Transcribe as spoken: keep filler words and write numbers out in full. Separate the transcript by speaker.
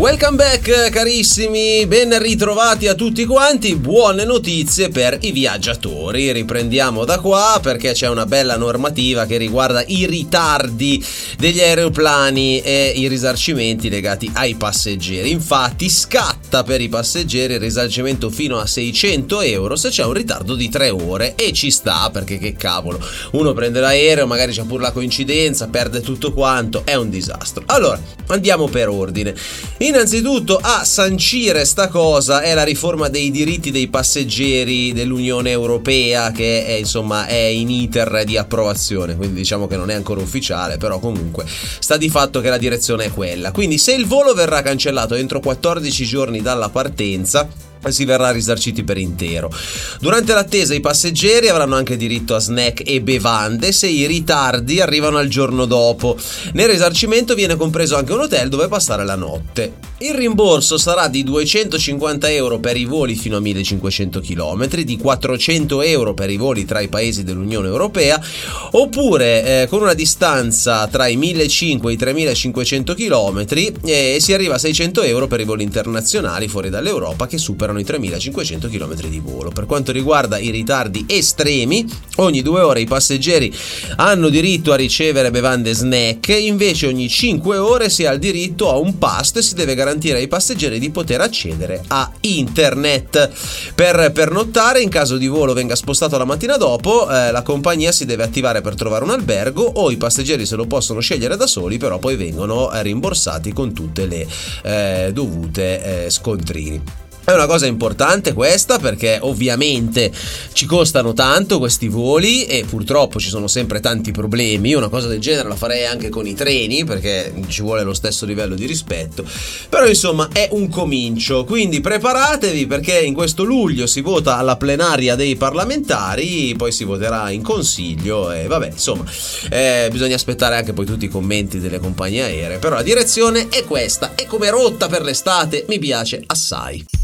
Speaker 1: Welcome back carissimi, ben ritrovati a tutti quanti. Buone notizie per i viaggiatori. Riprendiamo da qua perché c'è una bella normativa che riguarda i ritardi degli aeroplani e i risarcimenti legati ai passeggeri. Infatti scatta per i passeggeri il risarcimento fino a seicento euro se c'è un ritardo di tre ore, e ci sta, perché che cavolo, uno prende l'aereo, magari c'è pure la coincidenza, perde tutto quanto, è un disastro. Allora, andiamo per ordine. Innanzitutto a sancire sta cosa è la riforma dei diritti dei passeggeri dell'Unione Europea, che è insomma è in iter di approvazione, quindi diciamo che non è ancora ufficiale, però comunque sta di fatto che la direzione è quella. Quindi se il volo verrà cancellato entro quattordici giorni dalla partenza, si verrà risarciti per intero. Durante l'attesa i passeggeri avranno anche diritto a snack e bevande se i ritardi arrivano al giorno dopo. Nel risarcimento viene compreso anche un hotel dove passare la notte. Il rimborso sarà di duecentocinquanta euro per i voli fino a millecinquecento chilometri, di quattrocento euro per i voli tra i paesi dell'Unione Europea, oppure eh, con una distanza tra i millecinquecento e i tremilacinquecento chilometri, e eh, si arriva a seicento euro per i voli internazionali fuori dall'Europa che superano i tremilacinquecento chilometri di volo. Per quanto riguarda i ritardi estremi, ogni due ore i passeggeri hanno diritto a ricevere bevande e snack, invece ogni cinque ore si ha il diritto a un pass e si deve garantire ai passeggeri di poter accedere a internet. Per pernottare, in caso di volo venga spostato la mattina dopo, eh, la compagnia si deve attivare per trovare un albergo, o i passeggeri se lo possono scegliere da soli, però poi vengono eh, rimborsati con tutte le eh, dovute eh, scontrini. È una cosa importante questa, perché ovviamente ci costano tanto questi voli e purtroppo ci sono sempre tanti problemi. Io una cosa del genere la farei anche con i treni, perché ci vuole lo stesso livello di rispetto, però insomma è un comincio, quindi preparatevi, perché in questo luglio si vota alla plenaria dei parlamentari, poi si voterà in consiglio e vabbè, insomma eh, bisogna aspettare anche poi tutti i commenti delle compagnie aeree, però la direzione è questa e come rotta per l'estate mi piace assai.